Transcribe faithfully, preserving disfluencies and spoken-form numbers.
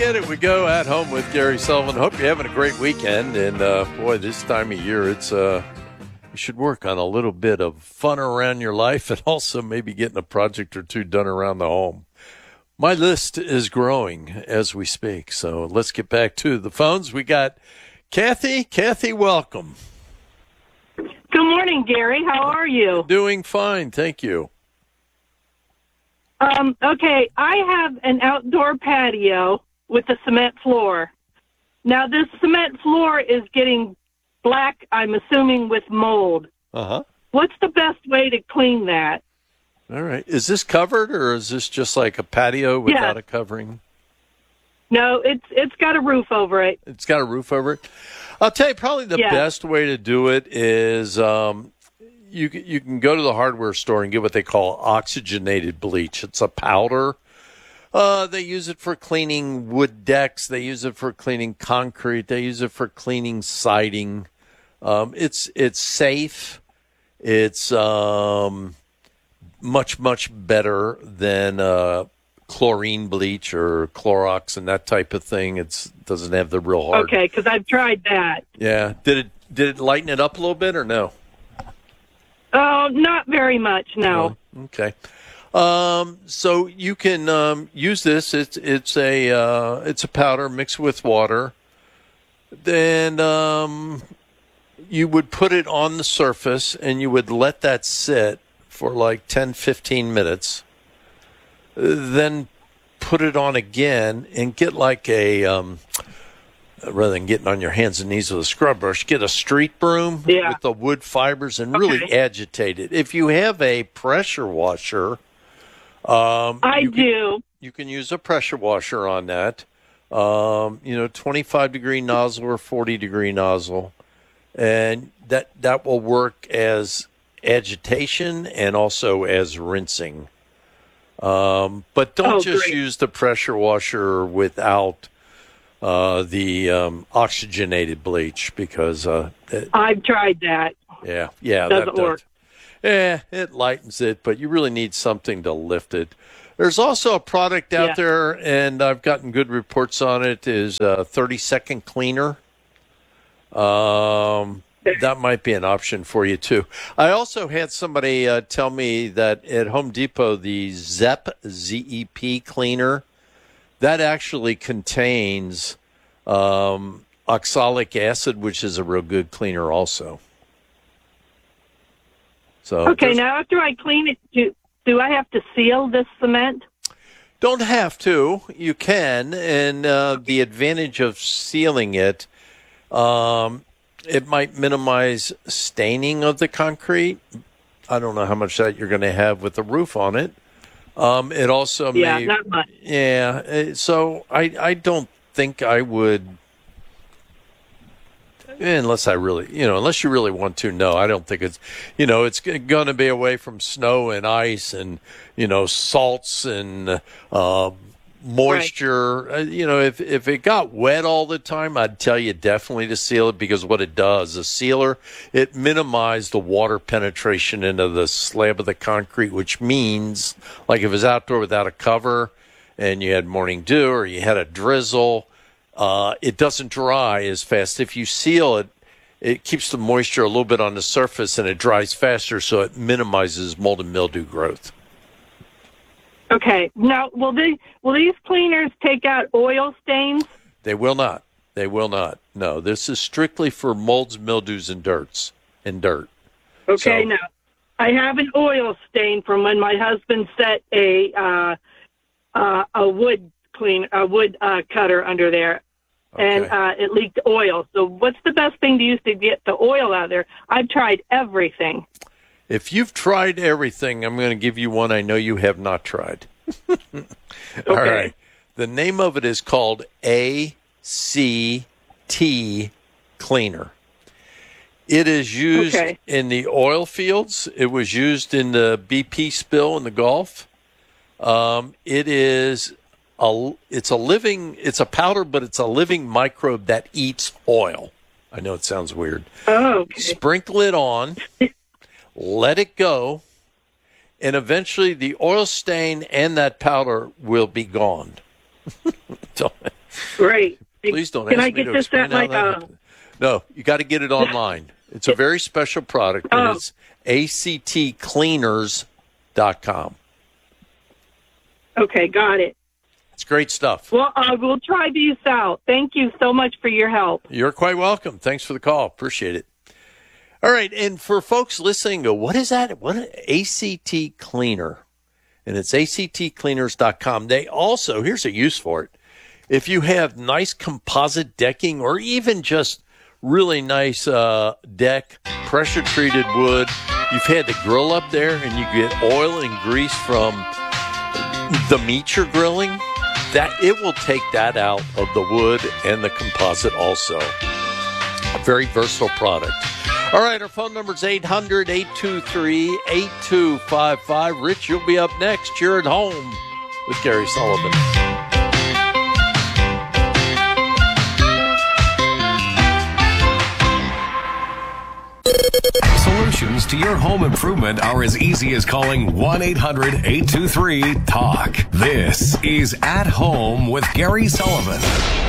get it. We go at home with Gary Sullivan. Hope you're having a great weekend. And, uh, boy, this time of year, it's uh, you should work on a little bit of fun around your life and also maybe getting a project or two done around the home. My list is growing as we speak. So let's get back to the phones. We got Kathy. Kathy, welcome. Good morning, Gary. How are you? Doing fine. Thank you. Um, okay, I have an outdoor patio with a cement floor. Now, this cement floor is getting black, I'm assuming, with mold. Uh-huh. What's the best way to clean that? All right. Is this covered, or is this just like a patio without Yeah. a covering? No, it's it's got a roof over it. It's got a roof over it. I'll tell you, probably the Yeah. best way to do it is um, you c- you can go to the hardware store and get what they call oxygenated bleach. It's a powder. Uh, they use it for cleaning wood decks. They use it for cleaning concrete. They use it for cleaning siding. Um, it's it's safe. It's um, much much better than uh, chlorine bleach or Clorox and that type of thing. It doesn't have the real hard. Okay, because I've tried that. Yeah. Did it did it lighten it up a little bit or no? Oh, not very much, no. Oh, okay. Um, so you can um, use this. It's it's a uh, it's a powder mixed with water. Then um, you would put it on the surface and you would let that sit for like ten, fifteen minutes. Then put it on again and get like a um, rather than getting on your hands and knees with a scrub brush, get a street broom Yeah. with the wood fibers and really Okay. agitate it. If you have a pressure washer, um, I you can, do. you can use a pressure washer on that. Um, you know, twenty-five degree nozzle or forty degree nozzle, and that that will work as agitation and also as rinsing. Um, but don't Oh, just great. use the pressure washer without uh, the um, oxygenated bleach because, uh, it, I've tried that. yeah, yeah, Doesn't that does. work. Yeah, it lightens it, but you really need something to lift it. There's also a product out Yeah. there, and I've gotten good reports on it, is a thirty-second cleaner. Um, that might be an option for you, too. I also had somebody uh, tell me that at Home Depot, the Zep, Z E P cleaner, that actually contains um, oxalic acid, which is a real good cleaner also. So Okay, there's- now after I clean it, do, do I have to seal this cement? Don't have to. You can. And uh, the advantage of sealing it, um, it might minimize staining of the concrete. I don't know how much that you're going to have with the roof on it. Um, it also Yeah, may. not much. Yeah. uh, So I, I don't think I would. Unless I really, you know, unless you really want to, no, I don't think it's, you know, it's going to be away from snow and ice and, you know, salts and uh, moisture. Uh, you know, if if it got wet all the time, I'd tell you definitely to seal it because what it does, a sealer, it minimizes the water penetration into the slab of the concrete, which means, like if it was outdoor without a cover and you had morning dew or you had a drizzle, Uh, it doesn't dry as fast. If you seal it, it keeps the moisture a little bit on the surface and it dries faster, so it minimizes mold and mildew growth. Okay. Now, will they will these cleaners take out oil stains? They will not. They will not. No, this is strictly for molds, mildews, and dirts and dirt. Okay. So- Now, I have an oil stain from when my husband set a uh, uh, a wood clean a wood uh, cutter under there, and Okay. uh, it leaked oil. So, what's the best thing to use to get the oil out of there? I've tried everything. If you've tried everything, I'm going to give you one I know you have not tried. All right. The name of it is called A C T Cleaner. It is used Okay. in the oil fields. It was used in the B P spill in the Gulf. Um, it is a it's a living it's a powder, but it's a living microbe that eats oil. I know it sounds weird. Oh, okay. Sprinkle it on, let it go, and eventually the oil stain and that powder will be gone. So, Great. Please don't Can ask I me get to this explain at how like that a? happened. No, you got to get it online. It's a very special product, and Oh. it's A C T cleaners dot com. Okay, got it. It's great stuff. Well, I will try these out. Thank you so much for your help. You're quite welcome. Thanks for the call. Appreciate it. All right, and for folks listening, go, what is that? What is A C T Cleaner? And it's A C T cleaners dot com. They also, here's a use for it. If you have nice composite decking or even just really nice uh, deck, pressure-treated wood, you've had the grill up there and you get oil and grease from the meat you're grilling, that it will take that out of the wood and the composite also. A very versatile product. All right, our phone number is eight hundred, eight two three, eight two five five. Rich, you'll be up next. You're at home with Gary Sullivan. Solutions to your home improvement are as easy as calling one eight hundred, eight two three, talk. This is At Home with Gary Sullivan.